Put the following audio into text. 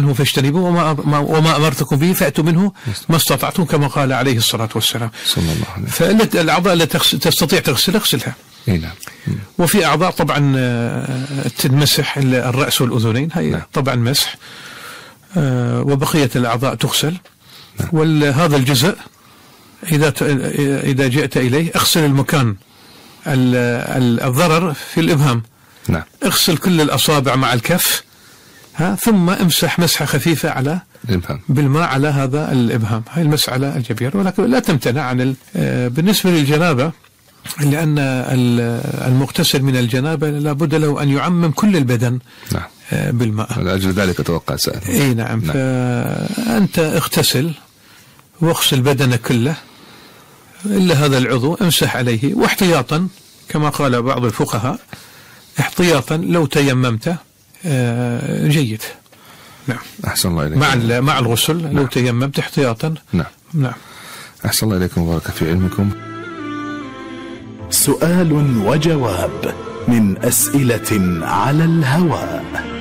عنه فاجتنبوه وما أمرتكم به فأتوا منه ما استطعتم كما قال عليه الصلاة والسلام صلى الله عليه وسلم. فالأعضاء التي تستطيع اغسلها. نعم. وفي أعضاء طبعا تنمسح الرأس والأذنين، هي طبعا مسح، وبقية الأعضاء تغسل. وهذا الجزء إذا جئت إليه اغسل المكان الضرر في الإبهام. نعم. اغسل كل الأصابع مع الكف، ثم امسح مسحة خفيفة على الإبهام بالماء على هذا الإبهام، هاي المسح على الجبير. ولكن لا تمتنع عن بالنسبة للجنابة، لأن المغتسل من الجنابة لابد له أن يعمم كل البدن بالماء. لأجل ذلك أتوقع سأل. أي نعم. فأنت اغتسل واغسل بدنك كله إلا هذا العضو، امسح عليه، واحتياطا كما قال بعض الفقهاء احتياطا لو تيممت جيد. نعم. أحسن الله إليكم. مع الغسل لو تيممت احتياطا. نعم. أحسن الله إليكم وبارك في علمكم. سؤال وجواب من أسئلة على الهواء.